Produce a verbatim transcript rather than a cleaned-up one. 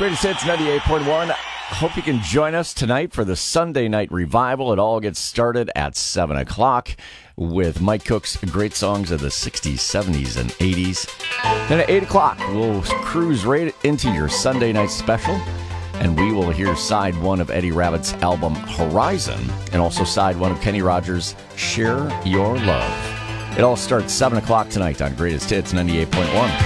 Greatest Hits ninety-eight point one. Hope you can join us tonight for the Sunday Night Revival. It all gets started at seven o'clock with Mike Cook's great songs of the sixties, seventies, and eighties. Then at eight o'clock, we'll cruise right into your Sunday night special, and we will hear side one of Eddie Rabbitt's album Horizon, and also side one of Kenny Rogers' Share Your Love. It all starts seven o'clock tonight on Greatest Hits ninety-eight point one.